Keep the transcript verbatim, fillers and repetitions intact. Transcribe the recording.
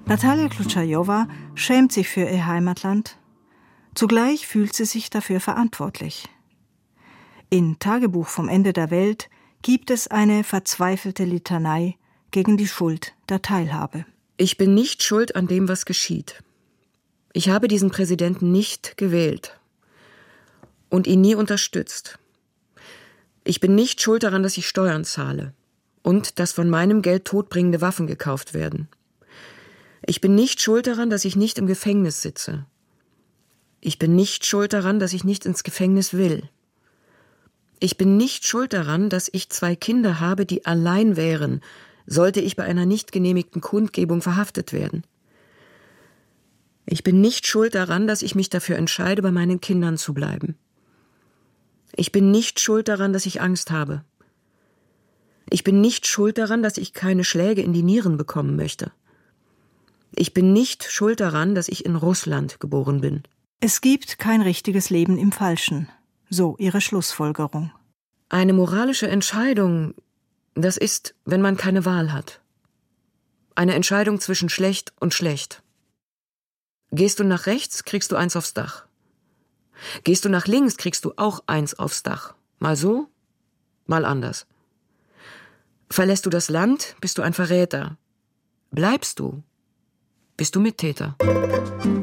Natalia Klutscharjowa schämt sich für ihr Heimatland. Zugleich fühlt sie sich dafür verantwortlich. In Tagebuch vom Ende der Welt gibt es eine verzweifelte Litanei gegen die Schuld der Teilhabe. Ich bin nicht schuld an dem, was geschieht. Ich habe diesen Präsidenten nicht gewählt und ihn nie unterstützt. Ich bin nicht schuld daran, dass ich Steuern zahle und dass von meinem Geld todbringende Waffen gekauft werden. Ich bin nicht schuld daran, dass ich nicht im Gefängnis sitze. Ich bin nicht schuld daran, dass ich nicht ins Gefängnis will. Ich bin nicht schuld daran, dass ich zwei Kinder habe, die allein wären, sollte ich bei einer nicht genehmigten Kundgebung verhaftet werden. Ich bin nicht schuld daran, dass ich mich dafür entscheide, bei meinen Kindern zu bleiben. Ich bin nicht schuld daran, dass ich Angst habe. Ich bin nicht schuld daran, dass ich keine Schläge in die Nieren bekommen möchte. Ich bin nicht schuld daran, dass ich in Russland geboren bin. Es gibt kein richtiges Leben im Falschen, so ihre Schlussfolgerung. Eine moralische Entscheidung, das ist, wenn man keine Wahl hat. Eine Entscheidung zwischen schlecht und schlecht. Gehst du nach rechts, kriegst du eins aufs Dach. Gehst du nach links, kriegst du auch eins aufs Dach. Mal so, mal anders. Verlässt du das Land, bist du ein Verräter. Bleibst du, bist du Mittäter.